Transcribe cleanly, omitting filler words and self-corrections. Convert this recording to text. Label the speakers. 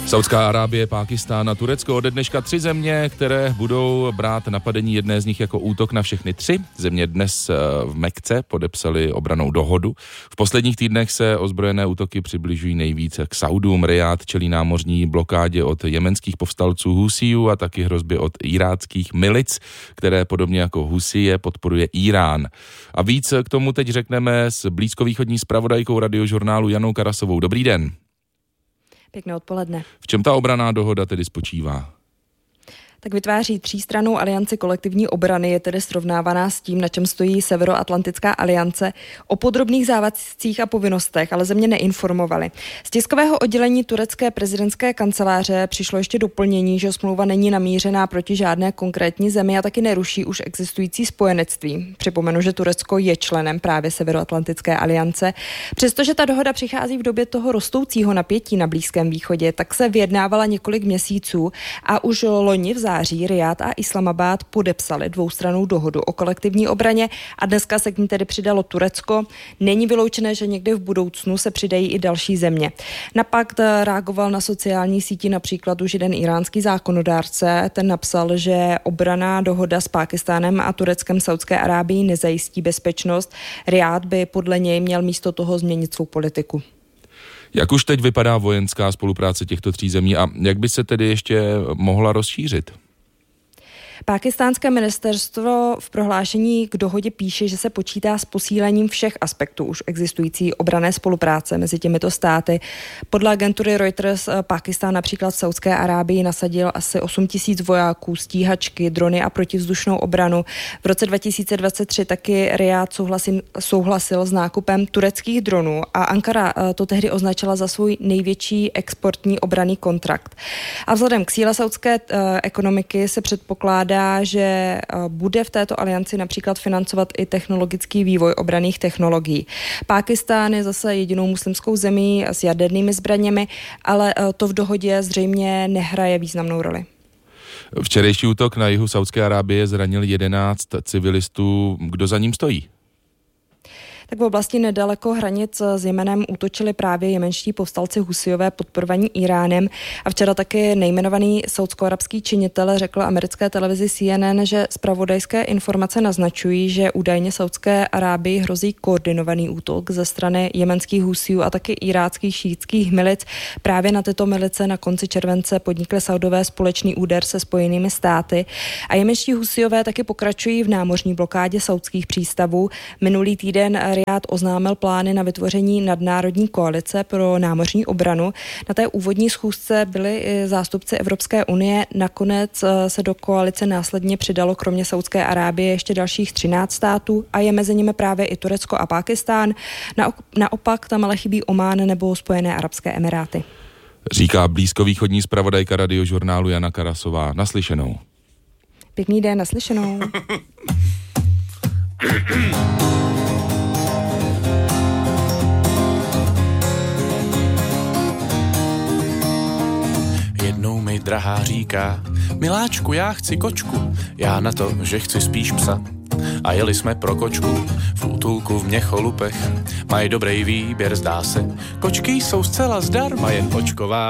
Speaker 1: Saudská Arábie, Pákistán a Turecko ode dneška 3 země, které budou brát napadení jedné z nich jako útok na všechny 3. Země dnes v Mekce podepsali obrannou dohodu. V posledních týdnech se ozbrojené útoky přibližují nejvíce k Saudům. Rijád čelí námořní blokádě od jemenských povstalců Husijů a taky hrozbě od iráckých milic, které podobně jako Husije podporuje Irán. A víc k tomu teď řekneme s blízkovýchodní zpravodajkou Radiožurnálu Janou Karasovou. Dobrý den.
Speaker 2: Pěkné odpoledne.
Speaker 1: V čem ta obranná dohoda tedy spočívá?
Speaker 2: Tak vytváří třístrannou alianci kolektivní obrany, je tedy srovnávaná s tím, na čem stojí Severoatlantická aliance. O podrobných závazcích a povinnostech ale země neinformovaly. Z tiskového oddělení turecké prezidentské kanceláře přišlo ještě doplnění, že smlouva není namířená proti žádné konkrétní zemi a taky neruší už existující spojenectví. Připomenu, že Turecko je členem právě Severoatlantické aliance. Přestože ta dohoda přichází v době toho rostoucího napětí na Blízkém východě, tak se vyjednávala několik měsíců a už loni v září Rijád a Islamabad podepsali dvoustrannou dohodu o kolektivní obraně a dneska se k ní tedy přidalo Turecko. Není vyloučené, že někdy v budoucnu se přidají i další země. Na pakt reagoval na sociální síti například už jeden iránský zákonodárce. Ten napsal, že obranná dohoda s Pákistánem a Tureckem Saudské Arábii nezajistí bezpečnost. Rijád by podle něj měl místo toho změnit svou politiku.
Speaker 1: Jak už teď vypadá vojenská spolupráce těchto 3 zemí a jak by se tedy ještě mohla rozšířit?
Speaker 2: Pákistánské ministerstvo v prohlášení k dohodě píše, že se počítá s posílením všech aspektů už existující obranné spolupráce mezi těmito státy. Podle agentury Reuters Pákistán například v Saudské Arábii nasadil asi 8 000 vojáků, stíhačky, drony a protivzdušnou obranu. V roce 2023 taky Rijád souhlasil s nákupem tureckých dronů a Ankara to tehdy označila za svůj největší exportní obranný kontrakt. A vzhledem k síle saudské ekonomiky se předpokládá, že bude v této alianci například financovat i technologický vývoj obranných technologií. Pákistán je zase jedinou muslimskou zemí s jadernými zbraněmi, ale to v dohodě zřejmě nehraje významnou roli.
Speaker 1: Včerejší útok na jihu Saudské Arábie zranil 11 civilistů. Kdo za ním stojí?
Speaker 2: Tak v oblasti nedaleko hranic s Jemenem útočili právě jemenští povstalci Husijové podporovaní Iránem a včera taky nejmenovaný saudsko-arabský činitel řekl americké televizi CNN, že zpravodajské informace naznačují, že údajně Saudské Arábii hrozí koordinovaný útok ze strany jemenských Husijů a taky iráckých šíitských milic. Právě na tyto milice na konci července podnikly Saudové společný úder se Spojenými státy a jemenští Husijové taky pokračují v námořní blokádě saudských přístavů. Minulý týden Rijád oznámil plány na vytvoření nadnárodní koalice pro námořní obranu. Na té úvodní schůzce byli i zástupci Evropské unie. Nakonec se do koalice následně přidalo kromě Saudské Arábie ještě dalších 13 států a je mezi nimi právě i Turecko a Pákistán. Naopak tam ale chybí Omán nebo Spojené arabské emiráty.
Speaker 1: Říká blízkovýchodní zpravodajka Radiožurnálu Jana Karasová. Naslyšenou.
Speaker 2: Pěkný den, naslyšenou.
Speaker 3: Jednou mi drahá říká: miláčku, já chci kočku. Já na to, že chci spíš psa. A jeli jsme pro kočku v útulku v Měcholupech. Mají dobrý výběr, zdá se. Kočky jsou zcela zdarma, jen očková